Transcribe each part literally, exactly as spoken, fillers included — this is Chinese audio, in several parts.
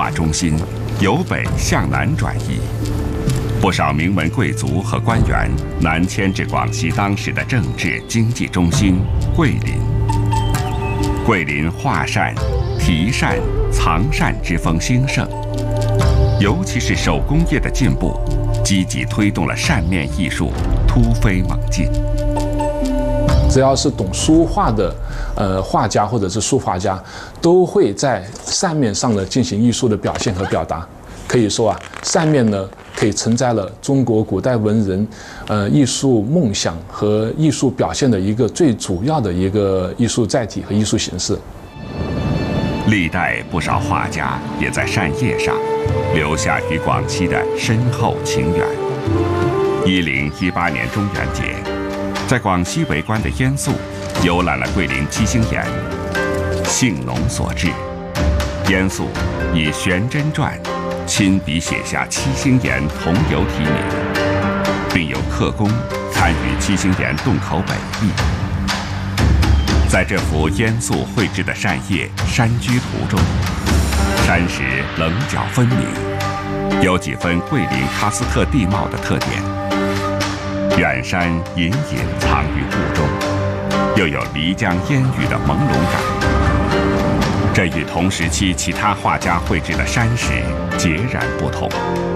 画中心由北向南转移，不少名门贵族和官员南迁至广西当时的政治经济中心桂林。桂林画扇、题扇、藏扇之风兴盛，尤其是手工业的进步，积极推动了扇面艺术突飞猛进。 只要是懂书画的，呃，画家或者是书法家，都会在扇面上呢进行艺术的表现和表达。可以说啊，扇面呢可以承载了中国古代文人，呃，艺术梦想和艺术表现的一个最主要的一个艺术载体和艺术形式。 历代不少画家也在扇叶上留下与广西的深厚情缘。一零一八年中元节，在广西为官的燕素游览了桂林七星岩，兴农所致，燕素以悬针篆亲笔写下七星岩同游题名，并有刻工参与七星岩洞口北壁。在这幅燕素绘制的扇叶山居图中，山石棱角分明，有几分桂林喀斯特地貌的特点。远山隐隐藏于雾中，又有漓江烟雨的朦胧感。这与同时期其他画家绘制的山石截然不同。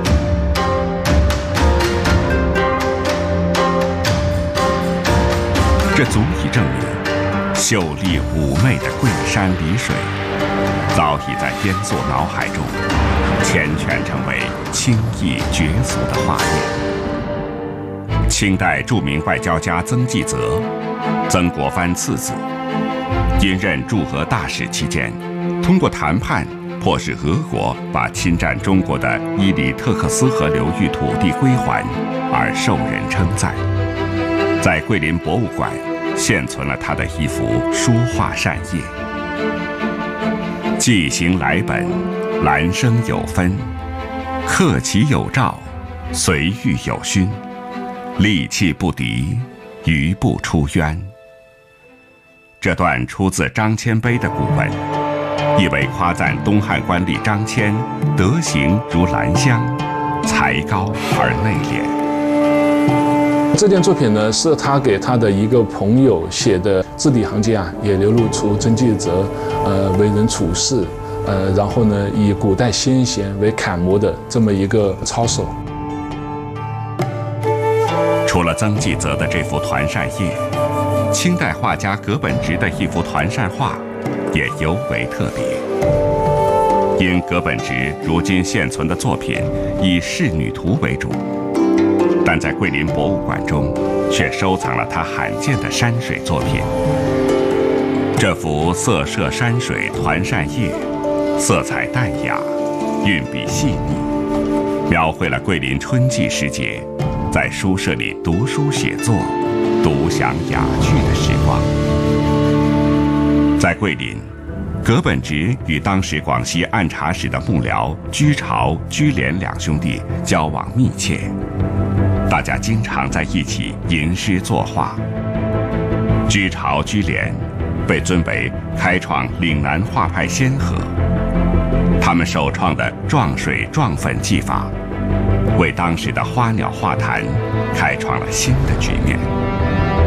这足以证明，秀丽妩媚的桂山丽水，早已在燕素脑海中缱绻成为轻易绝俗的画面。清代著名外交家曾纪泽，曾国藩次子，因任驻俄大使期间，通过谈判迫使俄国把侵占中国的伊里特克斯河流域土地归还，而受人称赞。在桂林博物馆现存了他的一幅书画扇叶：记行来本，兰生有分，克其有照，随遇有勋，利器不敌，余不出渊。这段出自张骞碑的古文，意为夸赞东汉官吏张骞德行如兰香，才高而内敛。 这件作品呢，是他给他的一个朋友写的字里行间啊，也流露出曾纪泽呃为人处事，呃，然后呢以古代先贤为楷模的这么一个操守。 除了曾纪泽的这幅团扇叶，清代画家葛本直的一幅团扇画也尤为特别。因葛本直如今现存的作品以仕女图为主，但在桂林博物馆中却收藏了他罕见的山水作品。这幅色摄山水团扇叶，色彩淡雅，运笔细腻，描绘了桂林春季时节在书舍里读书写作、独享雅趣的时光。在桂林，葛本直与当时广西按察使的幕僚居巢、居廉两兄弟交往密切，大家经常在一起吟诗作画。居巢、居廉被尊为开创岭南画派先河，他们首创的撞水撞粉技法，为当时的花鸟画坛开创了新的局面。